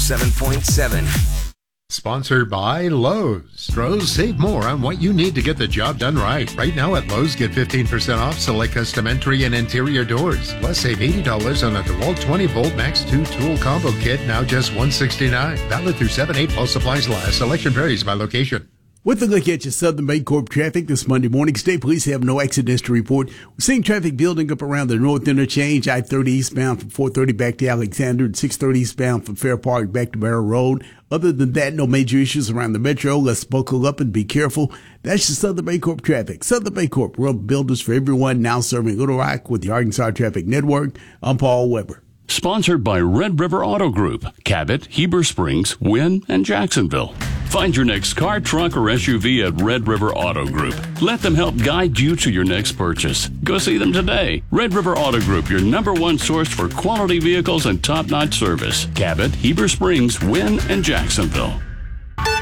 107.7. Sponsored by Lowe's. Pros, save more on what you need to get the job done right. Right now at Lowe's, get 15% off select custom entry and interior doors. Plus, save $80 on a DeWalt 20-volt Max 2 tool combo kit, now just $169. Valid through 7/8 while supplies last. Selection varies by location. With a look at your Southern Bancorp traffic this Monday morning, state police have no accidents to report. We're seeing traffic building up around the North Interchange, I-30 eastbound from 430 back to Alexander, and 630 eastbound from Fair Park back to Barrow Road. Other than that, no major issues around the metro. Let's buckle up and be careful. That's your Southern Bancorp traffic. Southern Bancorp, road builders for everyone, now serving Little Rock with the Arkansas Traffic Network. I'm Paul Weber. Sponsored by Red River Auto Group, Cabot, Heber Springs, Wynn, and Jacksonville. Find your next car, truck, or SUV at Red River Auto Group. Let them help guide you to your next purchase. Go see them today. Red River Auto Group, your #1 source for quality vehicles and top-notch service. Cabot, Heber Springs, Wynn, and Jacksonville.